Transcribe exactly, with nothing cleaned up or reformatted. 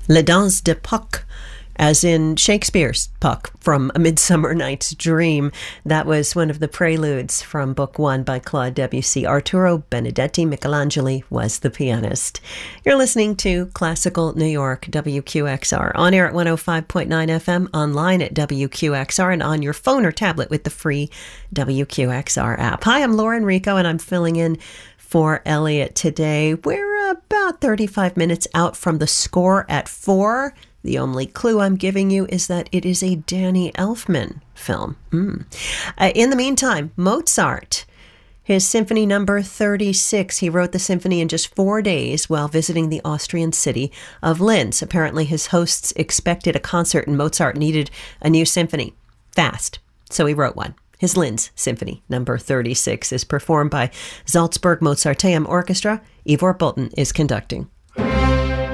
La Danse de Puck, as in Shakespeare's Puck from A Midsummer Night's Dream. That was one of the preludes from Book One by Claude Debussy. Arturo Benedetti Michelangeli was the pianist. You're listening to Classical New York, W Q X R, on air at one oh five point nine F M, online at W Q X R, and on your phone or tablet with the free W Q X R app. Hi, I'm Lauren Rico, and I'm filling in for Elliot today. We're about thirty-five minutes out from the score at four. The only clue I'm giving you is that it is a Danny Elfman film. Mm. Uh, in the meantime, Mozart, his Symphony Number thirty-six. He wrote the symphony in just four days while visiting the Austrian city of Linz. Apparently, his hosts expected a concert and Mozart needed a new symphony fast, so he wrote one. His Linz Symphony Number thirty-six is performed by Salzburg Mozarteum Orchestra. Ivor Bolton is conducting.